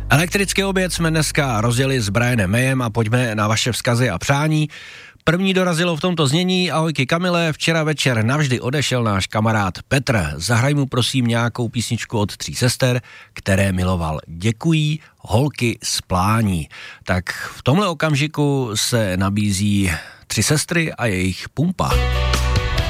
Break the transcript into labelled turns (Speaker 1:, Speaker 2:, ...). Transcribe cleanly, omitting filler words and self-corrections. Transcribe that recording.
Speaker 1: Elektrický oběd jsme dneska rozjeli s Brianem Mayem a pojďme na vaše vzkazy a přání. První dorazilo v tomto znění: ahojky Kamile, včera večer navždy odešel náš kamarád Petr. Zahraj mu prosím nějakou písničku od Tří sester, které miloval. Děkují, holky z Plání. Tak v tomhle okamžiku se nabízí Tři sestry a jejich Pumpa.